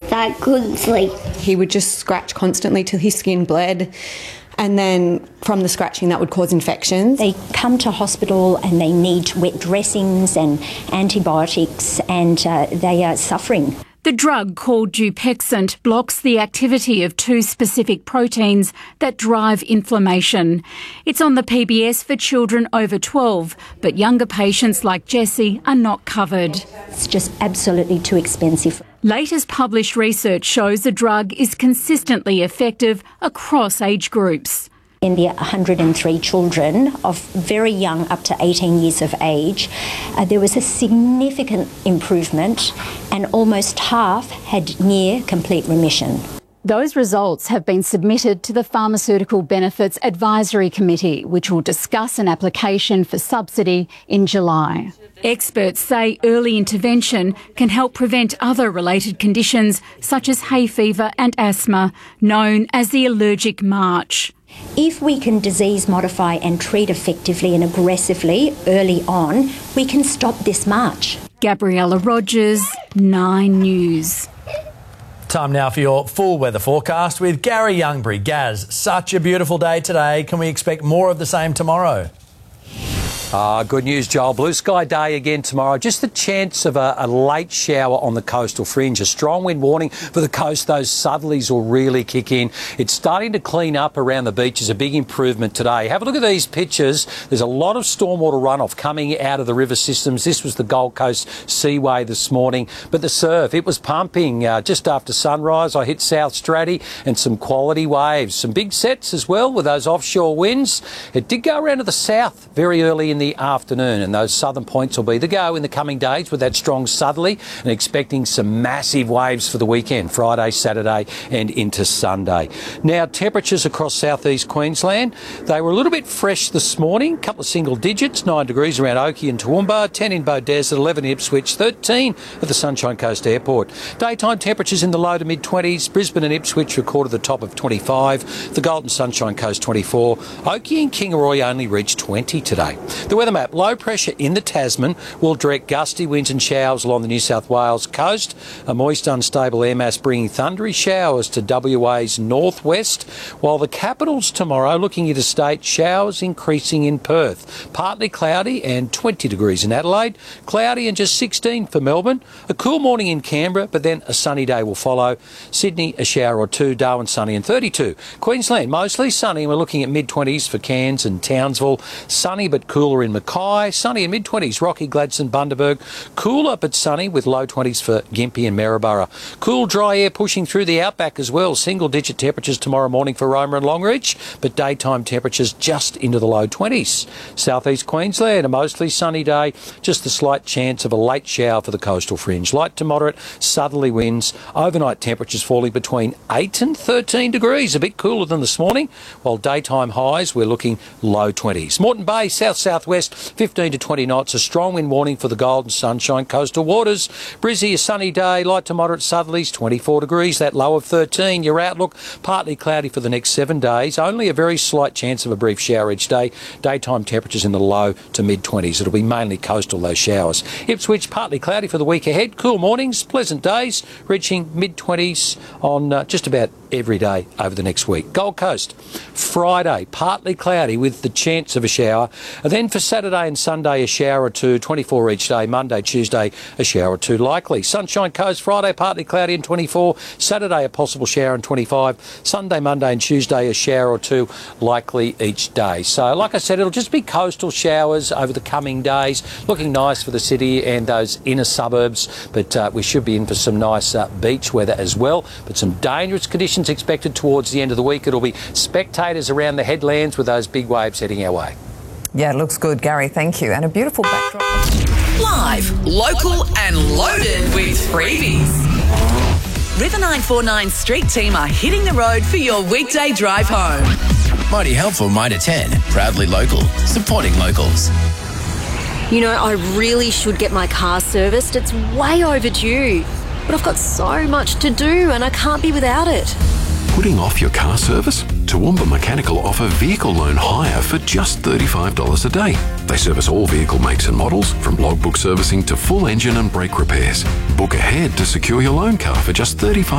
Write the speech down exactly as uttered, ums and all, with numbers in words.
I couldn't sleep. He would just scratch constantly till his skin bled. And then from the scratching, that would cause infections. They come to hospital and they need wet dressings and antibiotics, and uh, they are suffering. The drug called Dupixent blocks the activity of two specific proteins that drive inflammation. It's on the P B S for children over twelve, but younger patients like Jessie are not covered. It's just absolutely too expensive. Latest published research shows the drug is consistently effective across age groups. In the one hundred and three children of very young up to eighteen years of age, uh, there was a significant improvement, and almost half had near complete remission. Those results have been submitted to the Pharmaceutical Benefits Advisory Committee, which will discuss an application for subsidy in July. Experts say early intervention can help prevent other related conditions such as hay fever and asthma, known as the allergic march. If we can disease modify and treat effectively and aggressively early on, we can stop this march. Gabriella Rogers, Nine News. Time now for your full weather forecast with Gary Youngbury. Gaz, such a beautiful day today. Can we expect more of the same tomorrow? Ah, good news, Joel. Blue sky day again tomorrow. Just the chance of a, a late shower on the coastal fringe. A strong wind warning for the coast. Those southerlies will really kick in. It's starting to clean up around the beaches. A big improvement today. Have a look at these pictures. There's a lot of stormwater runoff coming out of the river systems. This was the Gold Coast Seaway this morning. But the surf, it was pumping uh, just after sunrise. I hit South Stratty and some quality waves. Some big sets as well with those offshore winds. It did go around to the south very early in the afternoon, and those southern points will be the go in the coming days with that strong southerly, and expecting some massive waves for the weekend, Friday, Saturday and into Sunday. Now, temperatures across southeast Queensland, they were a little bit fresh this morning, a couple of single digits, nine degrees around Oakey and Toowoomba, ten in Beaudesert, eleven in Ipswich, thirteen at the Sunshine Coast Airport. Daytime temperatures in the low to mid twenties, Brisbane and Ipswich recorded the top of twenty-five, the Golden Sunshine Coast twenty-four, Oakey and Kingaroy only reached twenty today. The weather map, low pressure in the Tasman will direct gusty winds and showers along the New South Wales coast. A moist, unstable air mass bringing thundery showers to W A's northwest, while the capitals tomorrow looking interstate, showers increasing in Perth. Partly cloudy and twenty degrees in Adelaide, cloudy and just sixteen for Melbourne. A cool morning in Canberra, but then a sunny day will follow. Sydney, a shower or two, Darwin sunny and thirty-two. Queensland, mostly sunny. We're looking at mid twenties for Cairns and Townsville. Sunny but cooler in Mackay, sunny in mid twenties, Rocky, Gladstone, Bundaberg. Cooler but sunny with low twenties for Gympie and Maryborough. Cool, dry air pushing through the outback as well. Single-digit temperatures tomorrow morning for Roma and Longreach, but daytime temperatures just into the low twenties. Southeast Queensland, a mostly sunny day, just a slight chance of a late shower for the coastal fringe. Light to moderate southerly winds. Overnight temperatures falling between eight and thirteen degrees, a bit cooler than this morning, while daytime highs we're looking low twenties. Moreton Bay, south-southwest, fifteen to twenty knots, a strong wind warning for the Golden Sunshine coastal waters. Brizzy, a sunny day, light to moderate southerlies, twenty-four degrees, that low of thirteen. Your outlook, partly cloudy for the next seven days, only a very slight chance of a brief shower each day. Daytime temperatures in the low to mid twenties. It'll be mainly coastal, those showers. Ipswich, partly cloudy for the week ahead, cool mornings, pleasant days, reaching mid twenties on uh, just about every day over the next week. Gold Coast, Friday, partly cloudy with the chance of a shower. And then for Saturday and Sunday, a shower or two, twenty-four each day. Monday, Tuesday, a shower or two likely. Sunshine Coast, Friday, partly cloudy and twenty-four. Saturday, a possible shower and twenty-five. Sunday, Monday and Tuesday, a shower or two likely each day. So, like I said, it'll just be coastal showers over the coming days. Looking nice for the city and those inner suburbs, but uh, we should be in for some nice uh, beach weather as well. But some dangerous conditions expected towards the end of the week. It'll be spectators around the headlands with those big waves heading our way. Yeah, it looks good, Gary. Thank you. And a beautiful backdrop. Live, local and loaded with freebies. River nine forty-nine Street team are hitting the road for your weekday drive home. Mighty helpful, Mitre ten. Proudly local. Supporting locals. You know, I really should get my car serviced. It's way overdue. But I've got so much to do and I can't be without it. Putting off your car service? Toowoomba Mechanical offer vehicle loan hire for just thirty-five dollars a day. They service all vehicle makes and models, from logbook servicing to full engine and brake repairs. Book ahead to secure your loan car for just thirty-five dollars.